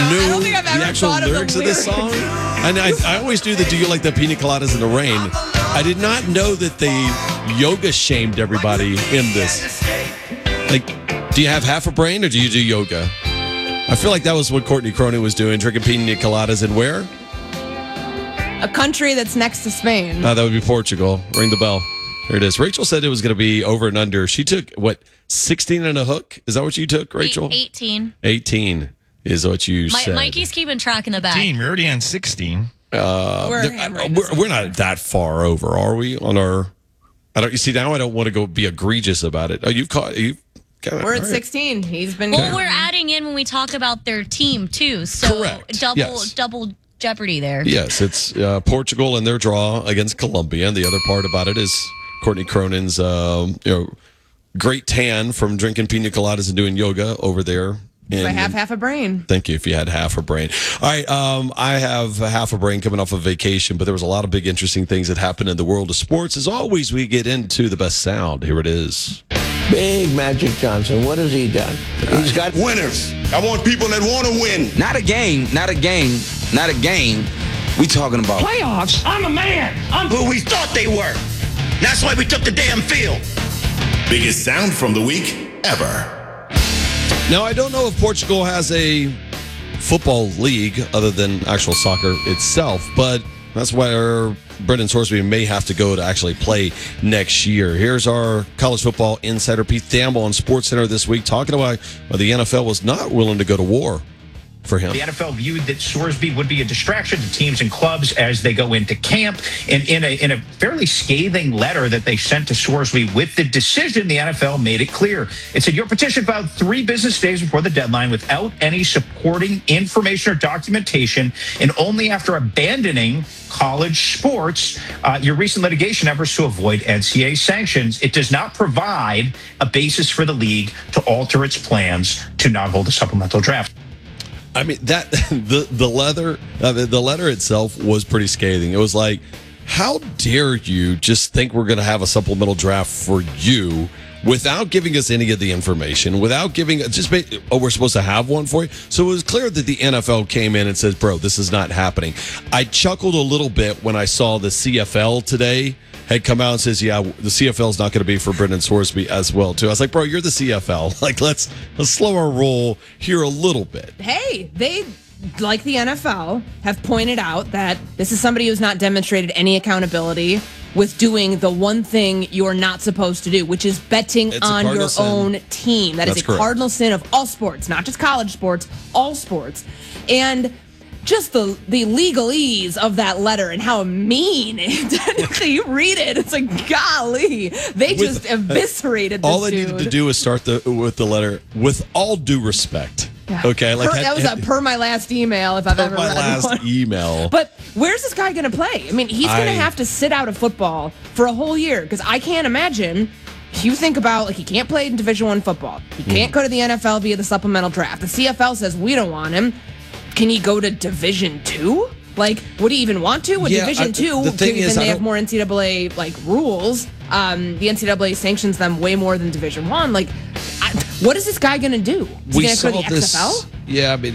knew I don't think I've the ever actual thought of the lyrics of this song. And I always knew that "Do You Like the Pina Coladas in the Rain?" I did not know that they yoga shamed everybody in this. Like, do you have half a brain or do you do yoga? I feel like that was what Courtney Cronin was doing, drinking pina coladas in where? A country that's next to Spain. That would be Portugal. Ring the bell. Here it is. Rachel said it was going to be over and under. She took, 16 and a hook? Is that what you took, Rachel? 18. 18 is what you said. Mikey's keeping track in the back. We're already on 16. We're not that far over, are we? On our, you see, now I don't want to go be egregious about it. We're at 16. He's been. Well, we're adding in when we talk about their team too. So correct. Double jeopardy there. Yes, it's Portugal and their draw against Colombia. And the other part about it is Courtney Cronin's great tan from drinking pina coladas and doing yoga over there. I have half a brain. Thank you. If you had half a brain. All right. I have half a brain coming off of vacation, but there was a lot of big, interesting things that happened in the world of sports. As always, we get into the best sound. Here it is. Big Magic Johnson. What has he done? He's got winners. I want people that want to win. Not a game. We talking about playoffs. I'm a man. I'm who we thought they were. That's why we took the damn field. Biggest sound from the week ever. Now, I don't know if Portugal has a football league other than actual soccer itself, but that's where Brendan Sorsby may have to go to actually play next year. Here's our college football insider, Pete Thamel, on SportsCenter this week, talking about why the NFL was not willing to go to war for him. The NFL viewed that Sorsby would be a distraction to teams and clubs as they go into camp. And in a fairly scathing letter that they sent to Sorsby with the decision, the NFL made it clear. It said, your petition filed 3 business days before the deadline without any supporting information or documentation, and only after abandoning college sports, your recent litigation efforts to avoid NCAA sanctions. It does not provide a basis for the league to alter its plans to not hold a supplemental draft. I mean, that the letter itself was pretty scathing. It was like, how dare you just think we're going to have a supplemental draft for you without giving us any of the information, without giving we're supposed to have one for you. So it was clear that the NFL came in and says, bro, this is not happening. I chuckled a little bit when I saw the CFL today had come out and says, yeah, the CFL is not going to be for Brendan Sorsby as well, too. I was like, bro, you're the CFL. Like, let's slow our roll here a little bit. Hey, they, like the NFL, have pointed out that this is somebody who's not demonstrated any accountability with doing the one thing you're not supposed to do, which is betting on your own team. That's a correct. Cardinal sin of all sports, not just college sports, all sports. And just the legalese of that letter and how mean you read it. It's like, golly, they just eviscerated this all they needed to do was start with the letter, with all due respect. Yeah. Okay, like that was a per my last email if I've ever read one. My last email. But where's this guy going to play? I mean, he's going to have to sit out of football for a whole year, because I can't imagine. You think about, like, he can't play in Division I football. He can't go to the NFL via the supplemental draft. The CFL says we don't want him. Can he go to Division II? Like, would he even want to? With Division II, given they have more NCAA rules, the NCAA sanctions them way more than Division I. Like, what is this guy going to do? Is he going to go to the XFL? Yeah, I mean,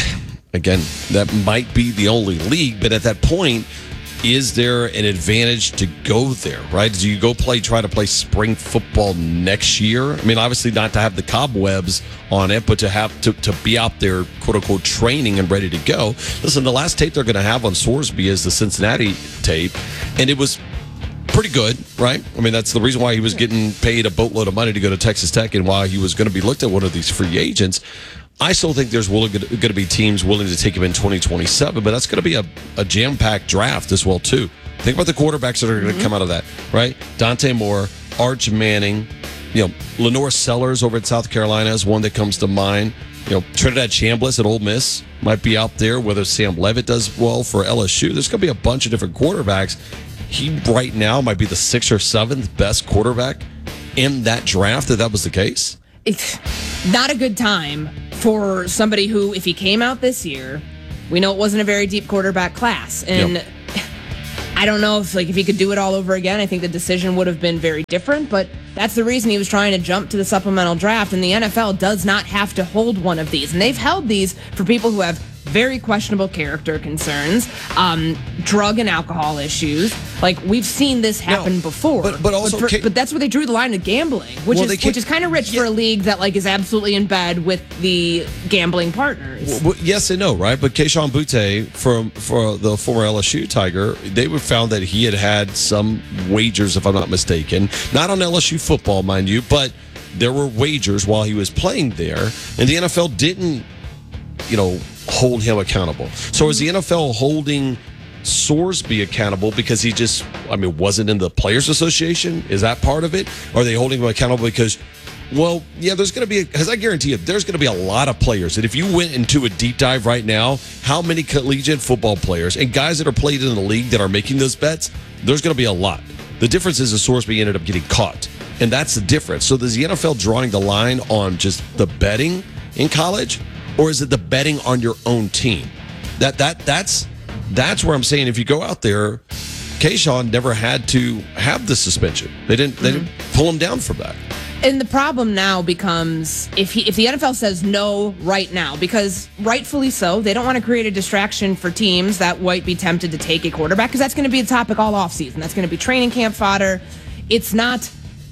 again, that might be the only league, but at that point, is there an advantage to go there, right? Do you try to play spring football next year? I mean, obviously not to have the cobwebs on it, but to have to be out there, quote unquote, training and ready to go. Listen, the last tape they're going to have on Sorsby is the Cincinnati tape, and it was pretty good, right? I mean, that's the reason why he was getting paid a boatload of money to go to Texas Tech, and why he was going to be looked at one of these free agents. I still think there's going to be teams willing to take him in 2027, but that's going to be a jam-packed draft as well, too. Think about the quarterbacks that are going to come out of that, right? Dante Moore, Arch Manning, Lenore Sellers over at South Carolina is one that comes to mind. Trinidad Chambliss at Ole Miss might be out there, whether Sam Levitt does well for LSU. There's going to be a bunch of different quarterbacks. He right now might be the 6th or 7th best quarterback in that draft, if that was the case. It's not a good time for somebody who, if he came out this year, we know it wasn't a very deep quarterback class. And I don't know if he could do it all over again. I think the decision would have been very different, but that's the reason he was trying to jump to the supplemental draft. And the NFL does not have to hold one of these. And they've held these for people who have very questionable character concerns, drug and alcohol issues. Like, we've seen this happen before. But also, but that's where they drew the line of gambling, which is kind of rich for a league that like is absolutely in bed with the gambling partners. Well, yes and no, right? But Keishon Butte for the former LSU Tiger, they were found that he had some wagers, if I'm not mistaken, not on LSU football, mind you, but there were wagers while he was playing there, and the NFL didn't, hold him accountable. So is the NFL holding Sorsby accountable because he just, wasn't in the Players Association? Is that part of it? Or are they holding him accountable because, well, yeah, there's going to be, because I guarantee you, there's going to be a lot of players that if you went into a deep dive right now, how many collegiate football players and guys that are played in the league that are making those bets, there's going to be a lot. The difference is that Sorsby ended up getting caught. And that's the difference. So is the NFL drawing the line on just the betting in college? Or is it the betting on your own team? That's where I'm saying if you go out there, Keishon never had to have the suspension. They didn't pull him down from that. And the problem now becomes if the NFL says no right now, because rightfully so, they don't want to create a distraction for teams that might be tempted to take a quarterback, because that's going to be a topic all offseason. That's going to be training camp fodder. It's not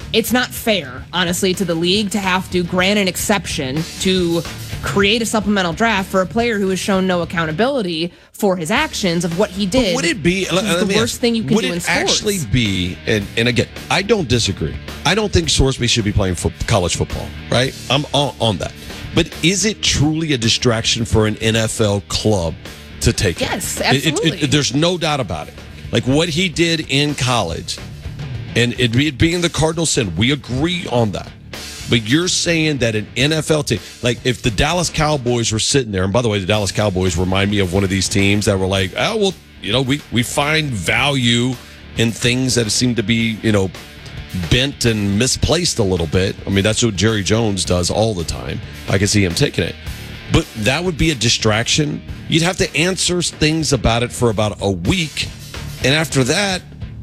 fair, honestly, to the league to have to grant an exception to create a supplemental draft for a player who has shown no accountability for his actions of what he did. But would it be the worst thing you can do in sports? Would it actually be, and again, I don't disagree. I don't think Sorsby should be playing college football, right? I'm on that. But is it truly a distraction for an NFL club to take? Yes, absolutely. There's no doubt about it. Like what he did in college, and it being the cardinal sin, we agree on that. But you're saying that an NFL team, like if the Dallas Cowboys were sitting there, and by the way, the Dallas Cowboys remind me of one of these teams that were like, oh, well, we find value in things that seem to be, bent and misplaced a little bit. I mean, that's what Jerry Jones does all the time. I can see him taking it. But that would be a distraction. You'd have to answer things about it for about a week. And after that,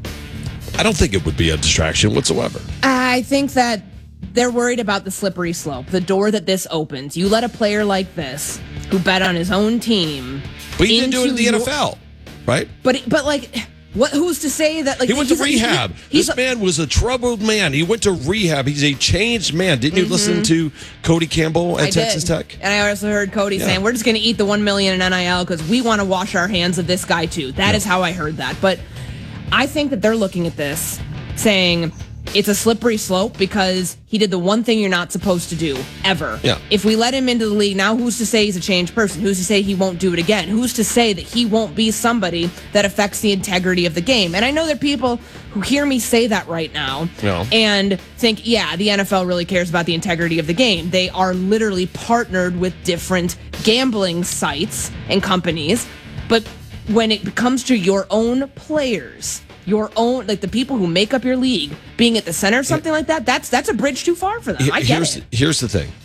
I don't think it would be a distraction whatsoever. I think that they're worried about the slippery slope, the door that this opens. You let a player like this, who bet on his own team, but he didn't do it in the NFL, right? But like, what? Who's to say that? Like, he went to rehab. This man was a troubled man. He went to rehab. He's a changed man. Didn't you listen to Cody Campbell at Texas Tech? And I also heard Cody saying, "We're just going to eat the $1 million in NIL because we want to wash our hands of this guy too." That is how I heard that. But I think that they're looking at this, saying it's a slippery slope because he did the one thing you're not supposed to do, ever. Yeah. If we let him into the league, now who's to say he's a changed person? Who's to say he won't do it again? Who's to say that he won't be somebody that affects the integrity of the game? And I know there are people who hear me say that right now and think, the NFL really cares about the integrity of the game. They are literally partnered with different gambling sites and companies. But when it comes to your own players, your own, like the people who make up your league, being at the center of something like that, that's a bridge too far for them. I get it. Here's the thing.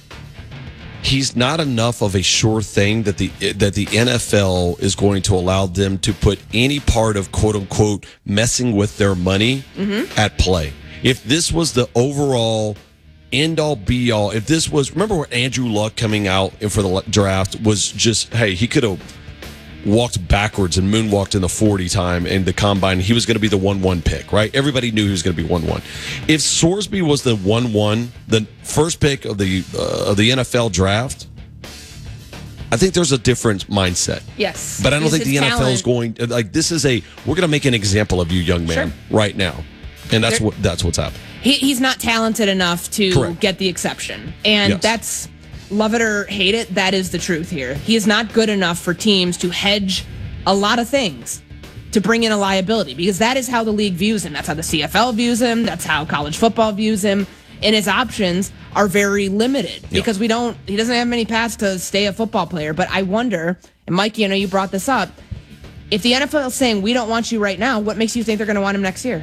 He's not enough of a sure thing that the NFL is going to allow them to put any part of quote unquote messing with their money at play. If this was the overall end all be all, if this was, remember when Andrew Luck coming out for the draft was just, hey, he could have walked backwards and moonwalked in the 40 time in the combine. He was going to be the 1-1 pick, right? Everybody knew he was going to be 1-1. If Sorsby was the 1-1, the first pick of the NFL draft, I think there's a different mindset. Yes. But I don't think the NFL is going, like, this is we're going to make an example of you, young man, right now. And that's what's happening. He's not talented enough to get the exception. And that's, love it or hate it, that is the truth here. He is not good enough for teams to hedge a lot of things to bring in a liability, because that is how the league views him. That's how the CFL views him. That's how college football views him. And his options are very limited because he doesn't have many paths to stay a football player. But I wonder, and Mikey, I know you brought this up, if the NFL is saying we don't want you right now, what makes you think they're going to want him next year?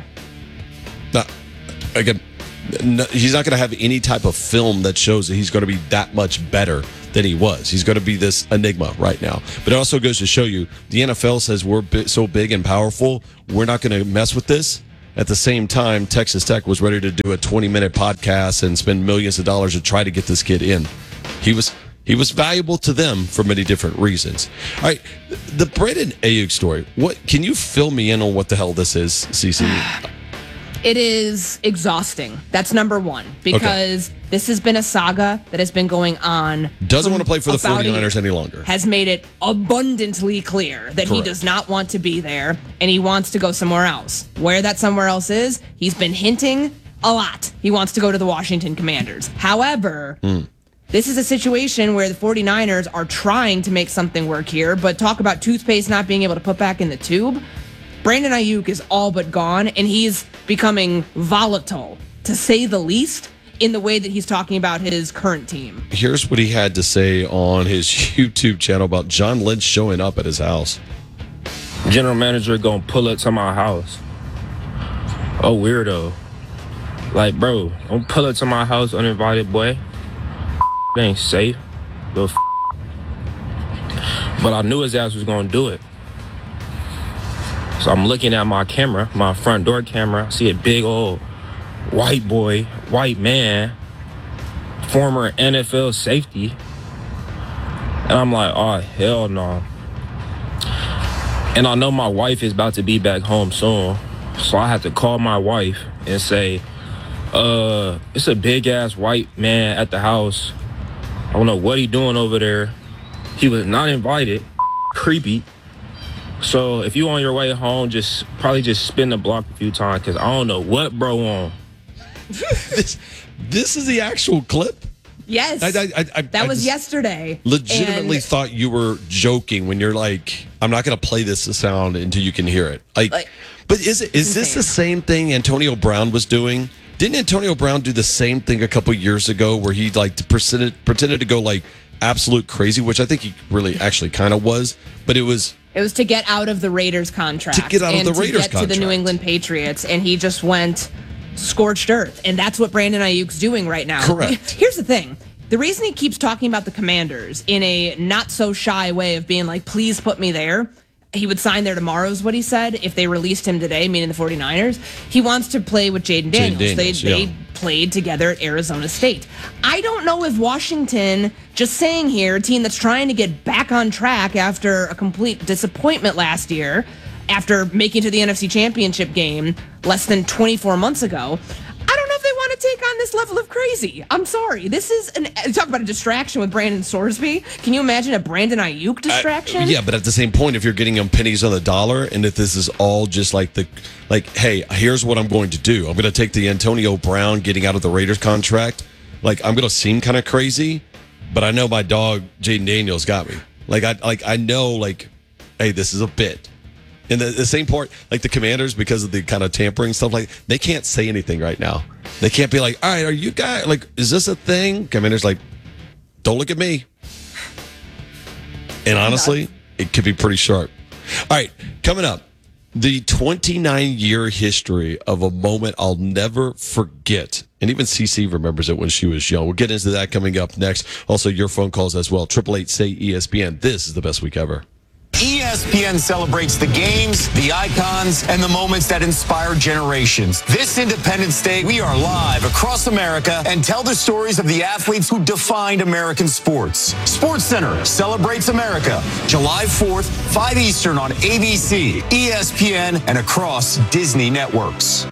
Again, no, he's not going to have any type of film that shows that he's going to be that much better than he was. He's going to be this enigma right now. But it also goes to show you, the NFL says we're so big and powerful, we're not going to mess with this. At the same time, Texas Tech was ready to do a 20-minute podcast and spend millions of dollars to try to get this kid in. He was valuable to them for many different reasons. All right, the Brandon Ayuk story. What can you fill me in on what the hell this is, CC? It is exhausting. That's number one, because this has been a saga that has been going on. Doesn't want to play for the 49ers any longer. Has made it abundantly clear that he does not want to be there and he wants to go somewhere else. Where that somewhere else is, he's been hinting a lot. He wants to go to the Washington Commanders. However, this is a situation where the 49ers are trying to make something work here, but talk about toothpaste not being able to put back in the tube. Brandon Ayuk is all but gone, and he's becoming volatile, to say the least, in the way that he's talking about his current team. Here's what he had to say on his YouTube channel about John Lynch showing up at his house. General manager gonna pull up to my house. Oh, weirdo. Like, bro, don't pull up to my house uninvited, boy. It ain't safe. But I knew his ass was gonna do it. So I'm looking at my camera, my front door camera. I see a big old white man, former NFL safety. And I'm like, oh, hell no. And I know my wife is about to be back home soon. So I had to call my wife and say, it's a big ass white man at the house. I don't know what he doing over there. He was not invited. Creepy. So if you on your way home, probably spin the block a few times, because I don't know what bro on. This is the actual clip? Yes. That was yesterday. Legitimately thought you were joking when you're like, I'm not going to play this sound until you can hear it. But is this the same thing Antonio Brown was doing? Didn't Antonio Brown do the same thing a couple years ago where he pretended to go like absolute crazy, which I think he really actually kind of was, but it was to get out of the Raiders contract. To get out of the Raiders contract. To the New England Patriots, and he just went scorched earth. And that's what Brandon Ayuk's doing right now. Correct. Here's the thing. The reason he keeps talking about the Commanders in a not so shy way of being like, please put me there. He would sign there tomorrow is what he said if they released him today, meaning the 49ers. He wants to play with Jaden Daniels. They played together at Arizona State. I don't know if Washington, just saying here, a team that's trying to get back on track after a complete disappointment last year, after making it to the NFC Championship game less than 24 months ago, I don't know if they want to take on this level of crazy. I'm sorry. This is talk about a distraction with Brandon Sorsby. Can you imagine a Brandon Ayuk distraction? Yeah, but at the same point, if you're getting them pennies on the dollar, and if this is all just like hey, here's what I'm going to do. I'm going to take the Antonio Brown getting out of the Raiders contract. Like, I'm going to seem kind of crazy, but I know my dog Jaden Daniels got me. I know, hey, this is a bit. And the same part, like the Commanders, because of the kind of tampering stuff, they can't say anything right now. They can't be like, all right, are you guys, is this a thing? Commanders don't look at me. And honestly, it could be pretty sharp. All right, coming up, the 29-year history of a moment I'll never forget. And even CC remembers it when she was young. We'll get into that coming up next. Also, your phone calls as well. 888-SAY-ESPN. This is the best week ever. ESPN celebrates the games, the icons, and the moments that inspire generations. This Independence Day, we are live across America and tell the stories of the athletes who defined American sports. SportsCenter celebrates America, July 4th, 5 Eastern on ABC, ESPN, and across Disney networks.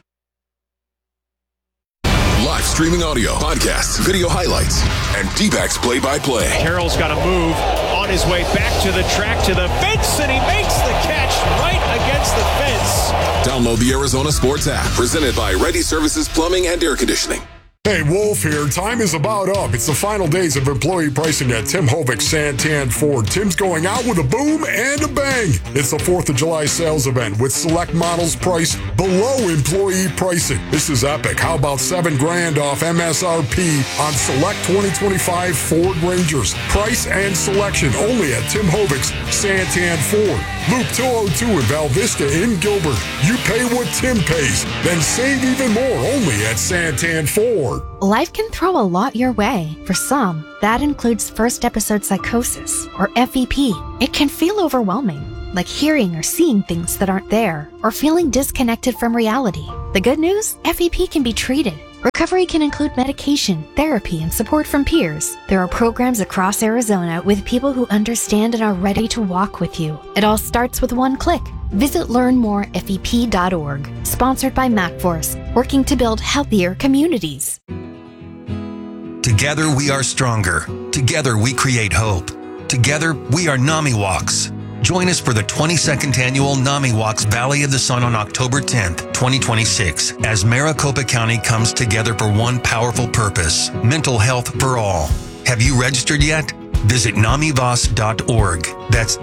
Live streaming audio, podcasts, video highlights, and D-backs play-by-play. Carroll's got to move on his way back to the track, to the fence, and he makes the catch right against the fence. Download the Arizona Sports app, presented by Ready Services Plumbing and Air Conditioning. Hey, Wolf here. Time is about up. It's the final days of employee pricing at Tim Hovick Santan Ford. Tim's going out with a boom and a bang. It's the 4th of July sales event with select models priced below employee pricing. This is epic. How about $7,000 off MSRP on select 2025 Ford Rangers? Price and selection only at Tim Hovick's Santan Ford. Loop 202 in Val Vista in Gilbert. You pay what Tim pays, then save even more only at Santan Ford. Life can throw a lot your way. For some, that includes first episode psychosis, or FEP. It can feel overwhelming, like hearing or seeing things that aren't there, or feeling disconnected from reality. The good news? FEP can be treated. Recovery can include medication, therapy, and support from peers. There are programs across Arizona with people who understand and are ready to walk with you. It all starts with one click. Visit learnmorefep.org. Sponsored by MacForce, working to build healthier communities. Together we are stronger. Together we create hope. Together we are NAMI Walks. Join us for the 22nd annual NAMI Walks Valley of the Sun on October 10th, 2026, as Maricopa County comes together for one powerful purpose: mental health for all. Have you registered yet? Visit namivos.org. That's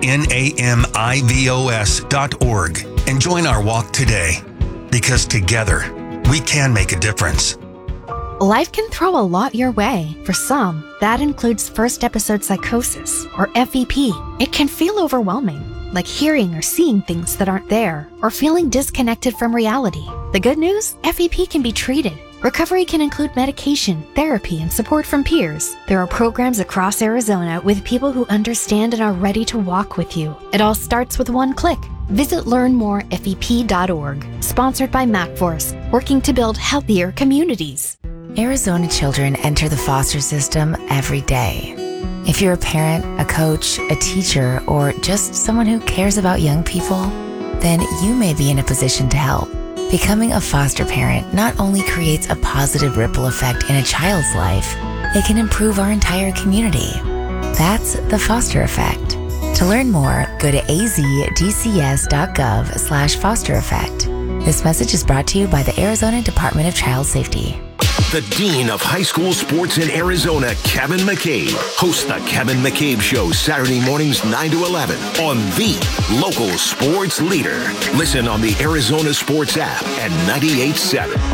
NAMIVOS.org. And join our walk today. Because together, we can make a difference. Life can throw a lot your way. For some, that includes first episode psychosis, or FEP. It can feel overwhelming, like hearing or seeing things that aren't there, or feeling disconnected from reality. The good news? FEP can be treated. Recovery can include medication, therapy, and support from peers. There are programs across Arizona with people who understand and are ready to walk with you. It all starts with one click. Visit learnmorefep.org. Sponsored by MacForce, working to build healthier communities. Arizona children enter the foster system every day. If you're a parent, a coach, a teacher, or just someone who cares about young people, then you may be in a position to help. Becoming a foster parent not only creates a positive ripple effect in a child's life, it can improve our entire community. That's the foster effect. To learn more, go to azdcs.gov/foster effect. This message is brought to you by the Arizona Department of Child Safety. The Dean of High School Sports in Arizona, Kevin McCabe, hosts the Kevin McCabe Show Saturday mornings 9 to 11 on the local sports leader. Listen on the Arizona Sports app at 98.7.